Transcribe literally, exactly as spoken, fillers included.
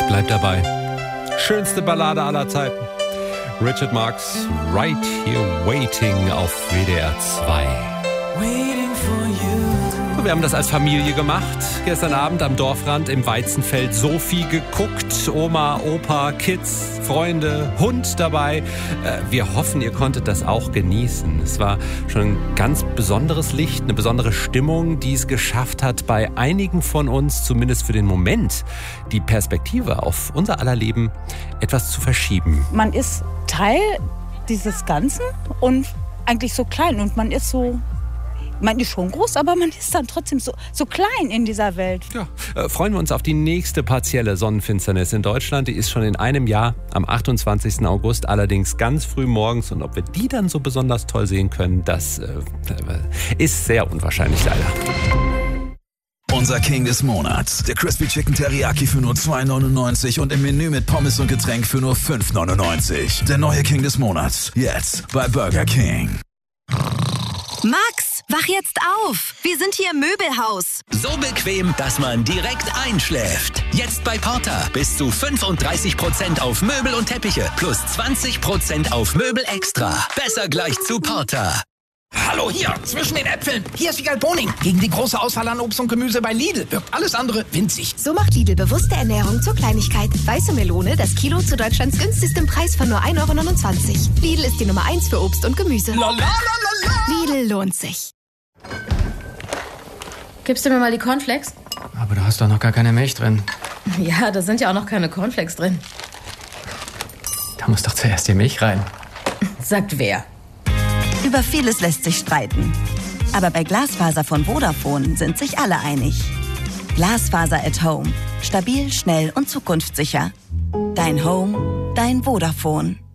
Bleib dabei. Schönste Ballade aller Zeiten. Richard Marx, Right Here Waiting auf W D R zwei. Waiting for you. Wir haben das als Familie gemacht. Gestern Abend am Dorfrand im Weizenfeld Sophie geguckt. Oma, Opa, Kids, Freunde, Hund dabei. Wir hoffen, ihr konntet das auch genießen. Es war schon ein ganz besonderes Licht, eine besondere Stimmung, die es geschafft hat, bei einigen von uns, zumindest für den Moment, die Perspektive auf unser aller Leben etwas zu verschieben. Man ist Teil dieses Ganzen und eigentlich so klein und man ist so... Man ist schon groß, aber man ist dann trotzdem so, so klein in dieser Welt. Ja, äh, freuen wir uns auf die nächste partielle Sonnenfinsternis in Deutschland. Die ist schon in einem Jahr am achtundzwanzigsten August, allerdings ganz früh morgens. Und ob wir die dann so besonders toll sehen können, das äh, ist sehr unwahrscheinlich leider. Unser King des Monats. Der Crispy Chicken Teriyaki für nur zwei neunundneunzig und im Menü mit Pommes und Getränk für nur fünf neunundneunzig. Der neue King des Monats. Jetzt bei Burger King. Max, wach jetzt auf! Wir sind hier im Möbelhaus. So bequem, dass man direkt einschläft. Jetzt bei Porter bis zu fünfunddreißig Prozent auf Möbel und Teppiche plus zwanzig Prozent auf Möbel extra. Besser gleich zu Porter. Hallo, hier, zwischen den Äpfeln. Hier ist Vigal Boning. Gegen die große Auswahl an Obst und Gemüse bei Lidl wirkt alles andere winzig. So macht Lidl bewusste Ernährung zur Kleinigkeit. Weiße Melone, das Kilo zu Deutschlands günstigstem Preis von nur ein Euro neunundzwanzig. Lidl ist die Nummer eins für Obst und Gemüse. Lalalala. Lidl lohnt sich. Gibst du mir mal die Cornflakes? Aber da hast doch noch gar keine Milch drin. Ja, da sind ja auch noch keine Cornflakes drin. Da muss doch zuerst die Milch rein. Sagt wer? Über vieles lässt sich streiten. Aber bei Glasfaser von Vodafone sind sich alle einig. Glasfaser at Home. Stabil, schnell und zukunftssicher. Dein Home, dein Vodafone.